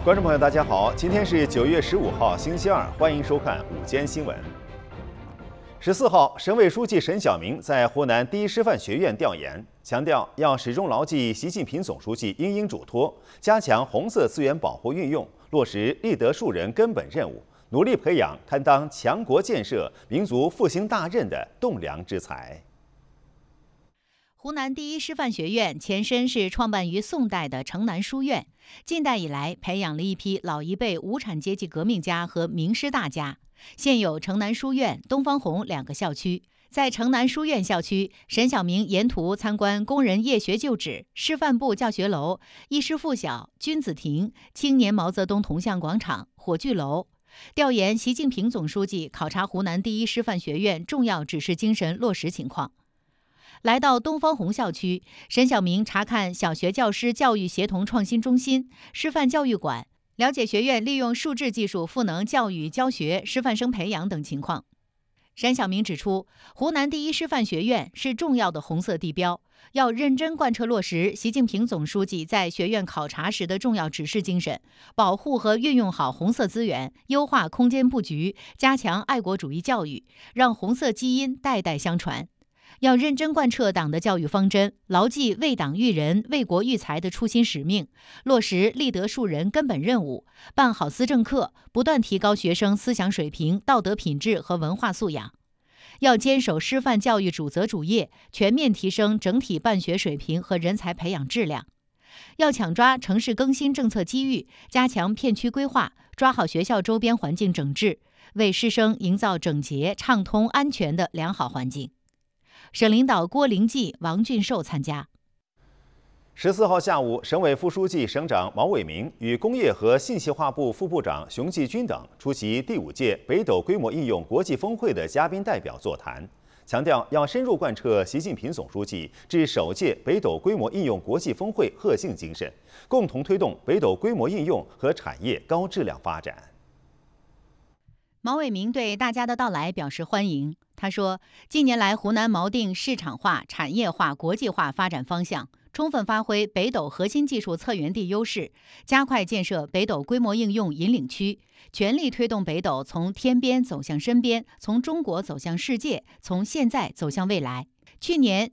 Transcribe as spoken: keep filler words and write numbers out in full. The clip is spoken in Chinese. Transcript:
观众朋友，大家好，今天是九月十五号，星期二，欢迎收看午间新闻。十四号，省委书记沈晓明在湖南第一师范学院调研，强调要始终牢记习近平总书记殷殷嘱托，加强红色资源保护运用，落实立德树人根本任务，努力培养担当强国建设、民族复兴大任的栋梁之才。 湖南第一师范学院前身是创办于宋代的城南书院，近代以来培养了一批老一辈无产阶级革命家和名师大家。现有城南书院、东方红两个校区。在城南书院校区，沈晓明沿途参观工人业学旧址、师范部教学楼、一师附小、君子亭、青年毛泽东铜像广场、火炬楼，调研习近平总书记考察湖南第一师范学院重要指示精神落实情况。来到东方红校区，沈晓明查看小学教师教育协同创新中心、师范教育馆，了解学院利用数字技术赋能教育教学、师范生培养等情况。沈晓明指出，湖南第一师范学院是重要的红色地标，要认真贯彻落实习近平总书记在学院考察时的重要指示精神，保护和运用好红色资源，优化空间布局，加强爱国主义教育，让红色基因代代相传。要认真贯彻党的教育方针，牢记为党育人、为国育才的初心使命，落实立德树人根本任务，办好思政课，不断提高学生思想水平、道德品质和文化素养。要坚守师范教育主责主业，全面提升整体办学水平和人才培养质量。要抢抓城市更新政策机遇，加强片区规划，抓好学校周边环境整治，为师生营造整洁、畅通、安全的良好环境。省领导郭灵济、王俊寿参加。 十四号下午，省委副书记、省长毛伟明与工业和信息化部副部长熊继军等出席第五届北斗规模应用国际峰会的嘉宾代表座谈，强调要深入贯彻习近平总书记致首届北斗规模应用国际峰会贺信精神，共同推动北斗规模应用和产业高质量发展。 毛伟明对大家的到来表示欢迎。他说，近年来湖南锚定市场化、产业化、国际化发展方向，充分发挥北斗核心技术策源地优势，加快建设北斗规模应用引领区，全力推动北斗从天边走向身边，从中国走向世界，从现在走向未来。去年